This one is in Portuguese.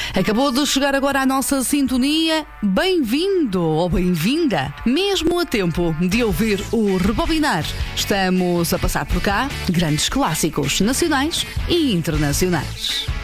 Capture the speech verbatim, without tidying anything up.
Acabou de chegar agora à nossa sintonia. Bem-vindo ou bem-vinda, mesmo a tempo de ouvir o Rebobinar. Estamos a passar por cá grandes clássicos nacionais e internacionais.